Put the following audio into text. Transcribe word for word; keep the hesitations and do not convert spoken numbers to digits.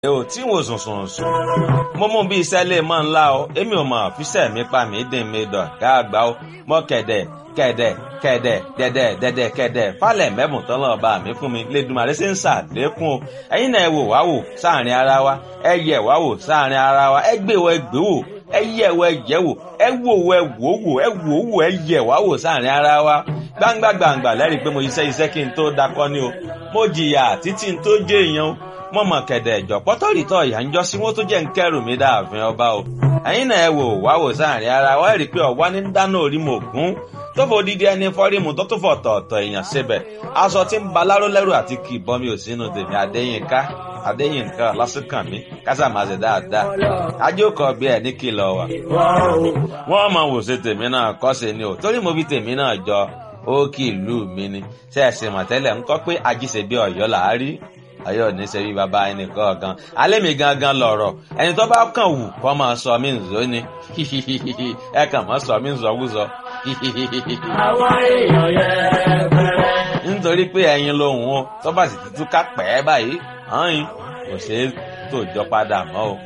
ò tí wò sùn sùn sùn mo mú bí iṣẹ́ lè mọ́ ńlá o èmi ò mọ̀ fíṣẹ́ mi pa mí dín mi dàn káàgbá o mọ́ kẹ̀dẹ̀ kẹ̀dẹ̀ kẹ̀dẹ̀ dẹ̀dẹ̀ dẹ̀dẹ̀ kẹ̀dẹ̀ falẹ̀ mẹ́bùn tán lọ́ọ́ bá mi fún mi lẹ́dùnmarè ṣe ń ṣàlékún o ẹ̀yin náà ẹ wò wá wò sáàrin ara wa ẹ yẹ̀ wá wò sáàrin ara wa ẹ gbé wọ ẹ gbé wò ẹ yẹ̀ wọ ẹ yẹ̀ wò ẹ wò wọ ẹ wò wò ẹ wò wò ẹ yẹ̀ wá wò sáàrin ara wa gbangba gbangba lẹ́rìí pé mo iṣẹ́ iṣẹ́ kí n tó dakọ́ ni o mo jìyà títí n tó jẹ́ èèyàn o mo mọ̀ kẹ̀dẹ̀ ìjọ pọ́tọ́rìtọ́ ìyá ń jọ sí wọ́n tó jẹ́ ń kẹ́rù mi dáàfin ọba o ẹ̀yin náà ẹ wò wá wò sáàrin ara wa rí i pé ọ̀wá ní dáná orí mo gún tó fò dídí ẹni fọ́rímù tó tó fọ̀ tọ̀ọ̀tọ̀ èèyàn síbẹ̀ aṣọ tí ń ba láró lẹ́rù àti kì í bọ́ mi ò sínú tèmi Adéyínká Adéyínká lásìkàn mi kásà máa ṣe dáadáa ajókòó bí ẹ ní kìlọ̀ wà. wọ́n mọ̀ wò ṣe tèmi náà kọ́ ṣe ni o torí mo fi tèmi náà jọ ó kì í lù mí ni ṣe ẹ̀sìn mọ̀tẹ́lẹ̀ ń kọ́ pé ajíṣe bí Ọ̀yọ́ là á rí Ọ̀yọ́ ní ṣe bí baba ẹnì kọ̀ọ̀kan alẹ́ mi gangan lọ̀rọ̀ ẹni tó bá kàn wù kó máa sọ mí nzó ni ẹ kàn máa sọ mí nzọ́wúzọ. àwọn èèyàn yẹn bẹ̀rẹ̀. nítorí pé ẹyin lohùn o tó bá sì túká pẹ́ báyìí hàn yín kò ṣeé tòjọ́ padà mọ́ o.